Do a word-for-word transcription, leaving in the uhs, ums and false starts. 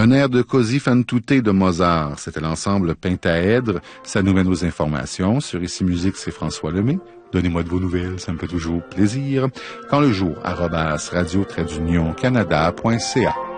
Un air de Così fan tutte de Mozart. C'était l'ensemble Pentaèdre. Ça nous mène aux informations. Sur Ici Musique, c'est François Lemay. Donnez-moi de vos nouvelles, ça me fait toujours plaisir. Quand le jour, arobase radio-canada point c a.